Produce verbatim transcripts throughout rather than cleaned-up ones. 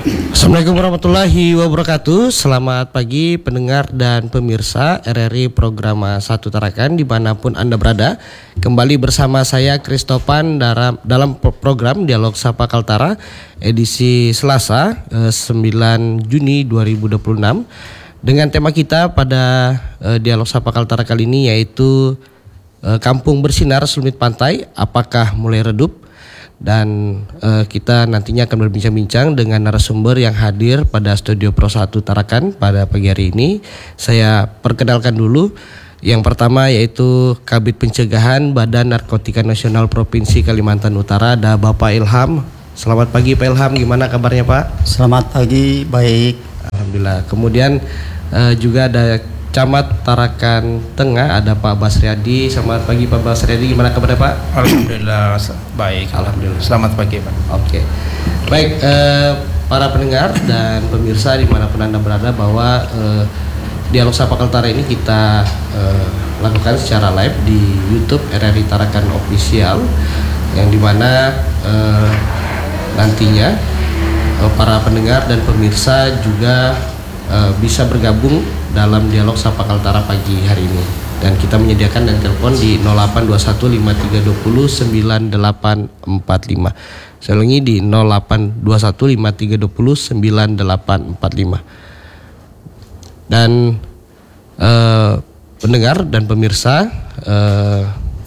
Assalamualaikum warahmatullahi wabarakatuh. Selamat pagi pendengar dan pemirsa R R I Programa Satu Tarakan dimanapun Anda berada. Kembali bersama saya Kristopan dalam, dalam program Dialog Sapa Kaltara edisi Selasa eh, sembilan Juni dua ribu dua puluh enam. Dengan tema kita pada eh, Dialog Sapa Kaltara kali ini yaitu eh, Kampung Bersinar Selumit Pantai, apakah mulai redup? Dan uh, kita nantinya akan berbincang-bincang dengan narasumber yang hadir pada studio Pro satu Tarakan pada pagi hari ini. Saya perkenalkan dulu. Yang pertama yaitu Kabid Pencegahan Badan Narkotika Nasional Provinsi Kalimantan Utara, ada Bapak Ilham. Selamat pagi Pak Ilham, gimana kabarnya Pak? Selamat pagi, baik. Alhamdulillah. Kemudian uh, juga ada Camat Tarakan Tengah, ada Pak Basriadi. Selamat pagi Pak Basriadi, gimana kabarnya Pak? Alhamdulillah baik. Alhamdulillah. Selamat pagi Pak. Oke, baik eh, para pendengar dan pemirsa dimanapun Anda berada, bahwa eh, Dialog Sapa Kaltara ini kita eh, lakukan secara live di YouTube R R I Tarakan Official, yang dimana eh, nantinya eh, para pendengar dan pemirsa juga eh, bisa bergabung dalam Dialog Sapa Kaltara pagi hari ini, dan kita menyediakan dan telepon di nol delapan dua satu lima tiga dua nol sembilan delapan empat lima. Saya ulangi di nol delapan dua satu lima tiga dua nol sembilan delapan empat lima. Dan eh, pendengar dan pemirsa eh,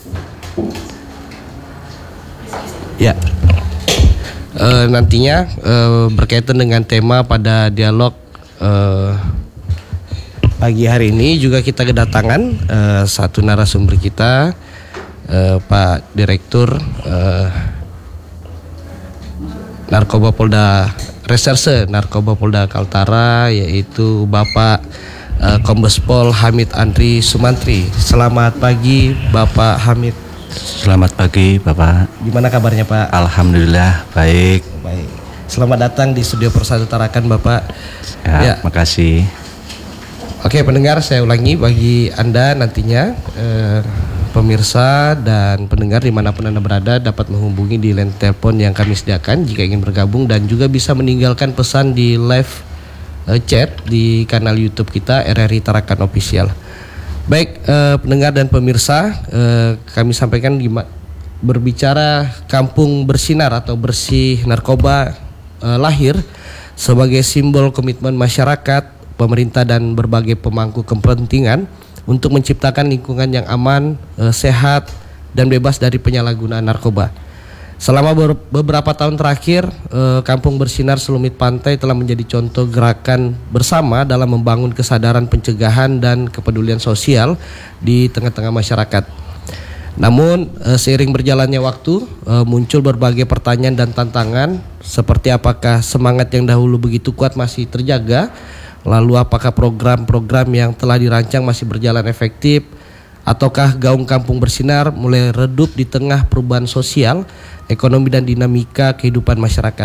ya eh, nantinya eh, berkaitan dengan tema pada dialog eh, pagi hari ini juga kita kedatangan uh, satu narasumber kita, uh, Pak Direktur uh, Narkoba Polda Reserse Narkoba Polda Kaltara, yaitu Bapak uh, Kombes Pol Hamid Andri Sumantri. Selamat pagi Bapak Hamid. Selamat pagi Bapak. Gimana kabarnya Pak? Alhamdulillah baik. Baik. Selamat datang di studio Pro satu Tarakan Bapak. Ya, ya. Makasih. Oke pendengar, saya ulangi bagi Anda nantinya eh, pemirsa dan pendengar dimanapun Anda berada dapat menghubungi di line telepon yang kami sediakan jika ingin bergabung, dan juga bisa meninggalkan pesan di live eh, chat di kanal YouTube kita R R I Tarakan Official. Baik eh, pendengar dan pemirsa, eh, kami sampaikan gima, berbicara Kampung Bersinar atau Bersih Narkoba eh, lahir sebagai simbol komitmen masyarakat, pemerintah dan berbagai pemangku kepentingan untuk menciptakan lingkungan yang aman, eh, sehat dan bebas dari penyalahgunaan narkoba. Selama beberapa tahun terakhir, eh, Kampung Bersinar Selumit Pantai telah menjadi contoh gerakan bersama dalam membangun kesadaran pencegahan dan kepedulian sosial di tengah-tengah masyarakat. Namun eh, seiring berjalannya waktu, eh, muncul berbagai pertanyaan dan tantangan, seperti apakah semangat yang dahulu begitu kuat masih terjaga? Lalu apakah program-program yang telah dirancang masih berjalan efektif? Ataukah gaung Kampung Bersinar mulai redup di tengah perubahan sosial, ekonomi dan dinamika kehidupan masyarakat?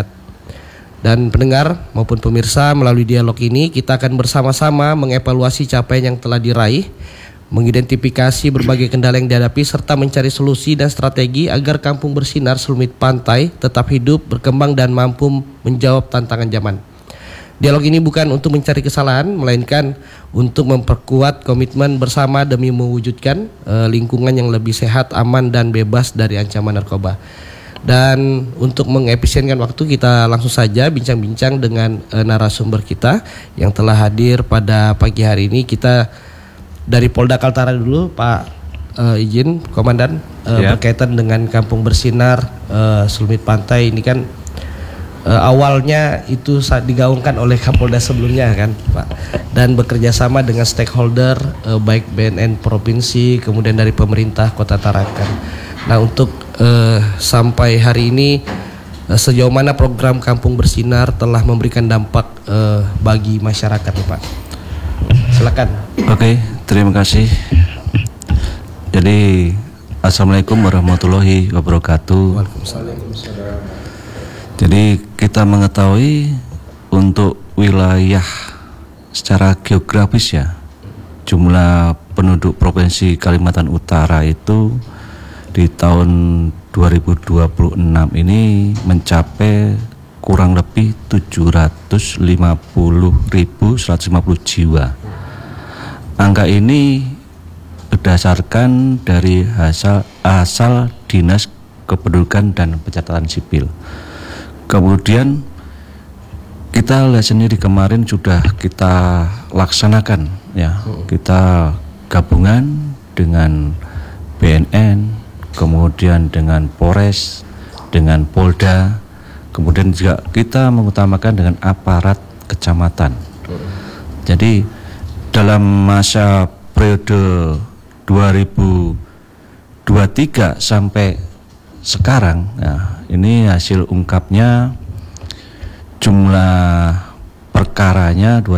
Dan pendengar maupun pemirsa, melalui dialog ini kita akan bersama-sama mengevaluasi capaian yang telah diraih, mengidentifikasi berbagai kendala yang dihadapi, serta mencari solusi dan strategi agar Kampung Bersinar Selumit Pantai tetap hidup, berkembang dan mampu menjawab tantangan zaman. Dialog ini bukan untuk mencari kesalahan, melainkan untuk memperkuat komitmen bersama demi mewujudkan uh, lingkungan yang lebih sehat, aman dan bebas dari ancaman narkoba. Dan untuk mengefisienkan waktu, kita langsung saja bincang-bincang dengan uh, narasumber kita yang telah hadir pada pagi hari ini. Kita dari Polda Kaltara dulu, Pak uh, izin Komandan, uh, ya. Berkaitan dengan Kampung Bersinar uh, Selumit Pantai ini kan Uh, awalnya itu saat digaungkan oleh Kapolda sebelumnya kan Pak, dan bekerja sama dengan stakeholder uh, baik B N N provinsi, kemudian dari pemerintah Kota Tarakan. Nah untuk uh, sampai hari ini uh, sejauh mana program Kampung Bersinar telah memberikan dampak uh, bagi masyarakat nih Pak? Silakan. Oke, terima kasih. Jadi Assalamualaikum warahmatullahi wabarakatuh. Waalaikumsalam. Jadi kita mengetahui untuk wilayah secara geografis ya, jumlah penduduk Provinsi Kalimantan Utara itu di tahun dua ribu dua puluh enam ini mencapai kurang lebih tujuh ratus lima puluh ribu seratus lima puluh jiwa. Angka ini berdasarkan dari asal, asal Dinas Kependudukan dan Pencatatan Sipil. Kemudian kita lihat sendiri kemarin sudah kita laksanakan ya, kita gabungan dengan B N N, kemudian dengan Polres, dengan Polda, kemudian juga kita mengutamakan dengan aparat kecamatan. Jadi dalam masa periode dua ribu dua puluh tiga sampai sekarang, ya, ini hasil ungkapnya jumlah perkaranya